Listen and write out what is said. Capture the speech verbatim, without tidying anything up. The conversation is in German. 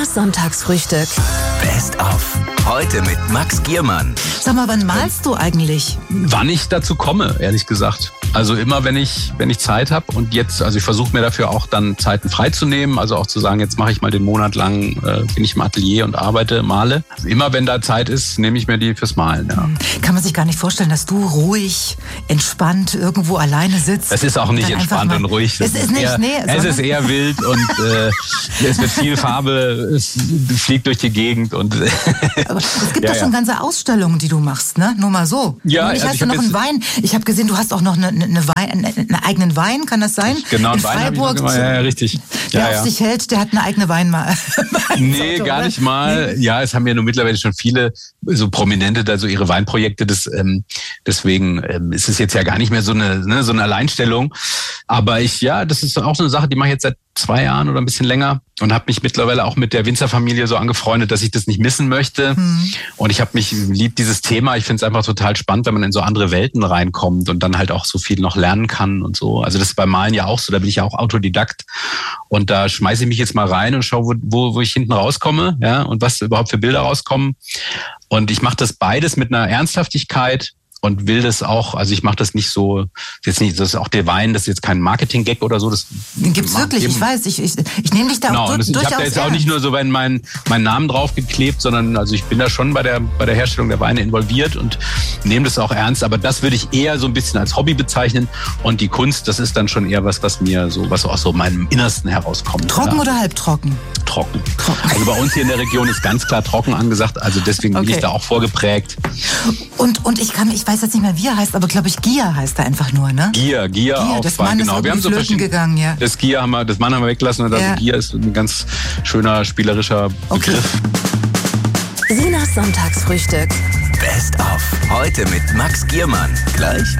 Sinas Sonntagsfrühstück. Best of. Heute mit Max Giermann. Sag mal, wann malst du eigentlich? Wann ich dazu komme, ehrlich gesagt. Also immer, wenn ich wenn ich Zeit habe. Und jetzt, also ich versuche mir dafür auch dann Zeiten freizunehmen. Also auch zu sagen, jetzt mache ich mal den Monat lang, äh, bin ich im Atelier und arbeite, male. Also immer, wenn da Zeit ist, nehme ich mir die fürs Malen. Ja. Kann man sich gar nicht vorstellen, dass du ruhig, entspannt irgendwo alleine sitzt. Das ist auch nicht entspannt und ruhig. Das es ist, ist nicht, eher, nee, es ist eher wild und äh, es wird viel Farbe, es fliegt durch die Gegend. Und Aber es gibt ja, doch schon ja. ganze Ausstellungen, die du machst, ne? Nur mal so. Ja, ich also hast ich du hab noch einen jetzt- Wein. Ich habe gesehen, du hast auch noch eine, eine Wein, einen, einen eigenen Wein, kann das sein? Genau, In einen Wein hab ich noch Freiburg. gemacht. Ja, ja, richtig. Der Ja, auf ja. sich hält, der hat eine eigene Weinmal. Nee, gar nicht mal. Ja, es haben ja nur mittlerweile schon viele so Prominente da so ihre Weinprojekte. Das, ähm, deswegen ähm, ist es jetzt ja gar nicht mehr so eine, ne, so eine Alleinstellung. Aber ich, ja, das ist auch so eine Sache, die mache ich jetzt seit zwei Jahren oder ein bisschen länger und habe mich mittlerweile auch mit der Winzerfamilie so angefreundet, dass ich das nicht missen möchte. Hm. Und ich habe mich lieb dieses Thema. Ich finde es einfach total spannend, wenn man in so andere Welten reinkommt und dann halt auch so viel noch lernen kann und so. Also das ist beim Malen ja auch so. Da bin ich ja auch Autodidakt und da schmeiße ich mich jetzt mal rein und schaue, wo, wo, wo ich hinten rauskomme, ja, und was überhaupt für Bilder rauskommen. Und ich mache das beides mit einer Ernsthaftigkeit. Und will das auch, also ich mache das nicht so, jetzt nicht, das ist auch der Wein, das ist jetzt kein Marketing-Gag oder so. Das Den gibt's wirklich, ich weiß, ich, ich, ich nehme dich da Genau, auch und dur das, ich durchaus habe da jetzt auch ernst. nicht nur so meinen mein, mein Namen drauf geklebt, sondern also ich bin da schon bei der bei der Herstellung der Weine involviert und nehme das auch ernst. Aber das würde ich eher so ein bisschen als Hobby bezeichnen. Und die Kunst, das ist dann schon eher was, was mir so, was aus so meinem Innersten herauskommt. Trocken ja. oder halbtrocken? Trocken. Trocken. Also bei uns hier in der Region ist ganz klar trocken angesagt. Also deswegen bin Okay. ich da auch vorgeprägt. Und, und ich kann, ich weiß jetzt nicht mehr, wie er heißt, aber glaube ich, Gia heißt er einfach nur, ne? Gier, Gier, Gier, auf das Wein, Mann ist genau. Wir irgendwie haben so flöten verschiedene- gegangen, ja. Das Gier haben wir, das Mann haben wir weggelassen und also Ja. Gier ist ein ganz schöner spielerischer Okay. Begriff. Sinas Sonntagsfrühstück. Best of. Heute mit Max Giermann. Gleich